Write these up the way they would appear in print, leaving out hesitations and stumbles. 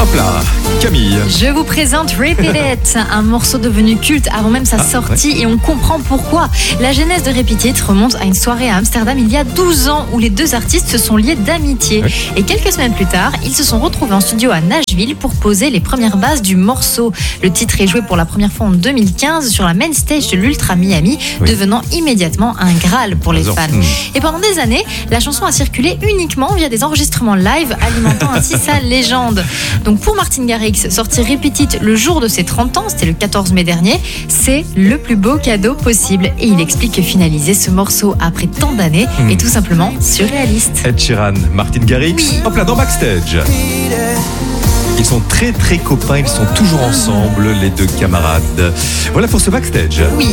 Hop là, Camille. Je vous présente Repeat It, un morceau devenu culte avant même sa sortie et on comprend pourquoi. La genèse de Repeat It remonte à une soirée à Amsterdam il y a 12 ans où les deux artistes se sont liés d'amitié. Et quelques semaines plus tard, ils se sont retrouvés en studio à Nashville pour poser les premières bases du morceau. Le titre est joué pour la première fois en 2015 sur la main stage de l'Ultra Miami, devenant immédiatement un Graal pour les fans. Et pendant des années, la chanson a circulé uniquement via des enregistrements live, alimentant ainsi sa légende. Donc pour Martin Garrix, sortir Repeat It le jour de ses 30 ans, c'était le 14 mai dernier, c'est le plus beau cadeau possible. Et il explique que finaliser ce morceau après tant d'années est tout simplement surréaliste. Ed Sheeran, Martin Garrix, hop là, dans Backstage. Ils sont très très copains, ils sont toujours ensemble, les deux camarades. Voilà pour ce Backstage. Oui.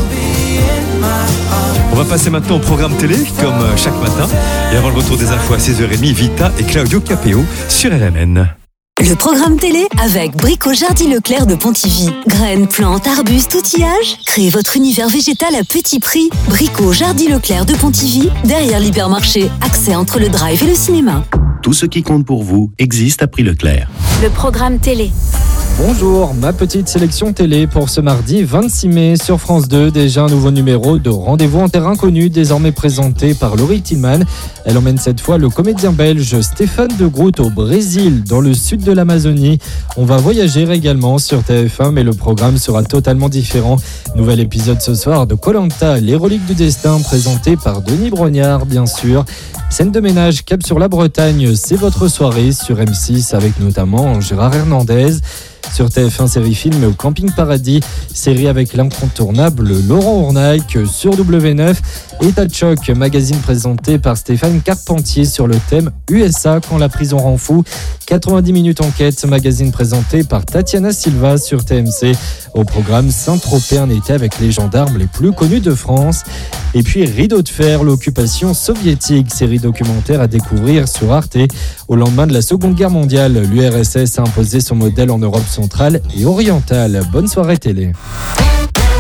On va passer maintenant au programme télé, comme chaque matin. Et avant le retour des infos à 6h30, Vita et Claudio Capéo sur RMN. Le programme télé avec Brico Jardin Leclerc de Pontivy. Graines, plantes, arbustes, outillages. Créez votre univers végétal à petit prix. Brico Jardin Leclerc de Pontivy, derrière l'hypermarché. Accès entre le drive et le cinéma. Tout ce qui compte pour vous existe à prix Leclerc. Le programme télé. Bonjour, ma petite sélection télé pour ce mardi 26 mai sur France 2. Déjà un nouveau numéro de Rendez-vous en terre inconnue, désormais présenté par Laurie Tillman. Elle emmène cette fois le comédien belge Stéphane de Groot au Brésil, dans le sud de l'Amazonie. On va voyager également sur TF1, mais le programme sera totalement différent. Nouvel épisode ce soir de Koh-Lanta, les reliques du destin, présenté par Denis Brognard, bien sûr. Scène de ménage, cap sur la Bretagne, c'est votre soirée sur M6 avec notamment Gérard Hernandez. Sur TF1 série film Camping Paradis, série avec l'incontournable Laurent Ournac. Sur W9, État de choc, magazine présenté par Stéphane Carpentier sur le thème USA quand la prison rend fou. 90 minutes enquête, magazine présenté par Tatiana Silva sur TMC. Au programme Saint-Tropez, un été avec les gendarmes les plus connus de France. Et puis Rideau de fer, l'occupation soviétique, série documentaire à découvrir sur Arte. Au lendemain de la Seconde Guerre mondiale, l'URSS a imposé son modèle en Europe centrale et orientale. Bonne soirée télé.